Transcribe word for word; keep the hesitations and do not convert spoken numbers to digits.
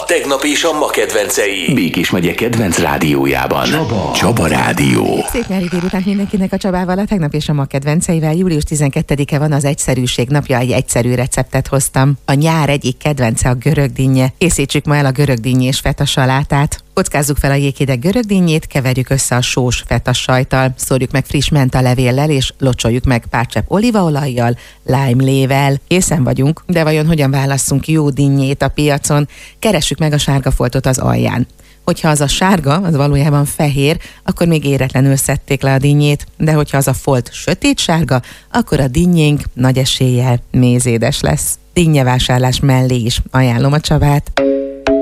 tegnap és a ma kedvencei. Békés megye kedvenc rádiójában. Csaba. Csaba Rádió. Szép nyári délután mindenkinek a Csabával, a tegnap és a ma kedvenceivel. július tizenkettedike van, az egyszerűség napja, egy egyszerű receptet hoztam. A nyár egyik kedvence a görögdinnye. Készítsük ma el a görögdinnye és feta salátát. Kockázzuk fel a jéghideg görögdinnyét, keverjük össze a sós feta sajttal, szórjuk meg friss mentalevéllel és locsoljuk meg pár csepp olívaolajjal, lájmlével. Készen vagyunk, de vajon hogyan válasszunk jó dinnyét a piacon? Keressük meg a sárga foltot az alján. Hogyha az a sárga, az valójában fehér, akkor még éretlenül szedték le a dinnyét, de hogyha az a folt sötét sárga, akkor a dinnyénk nagy eséllyel mézédes lesz. Dinnyevásárlás mellé is ajánlom a Csabát.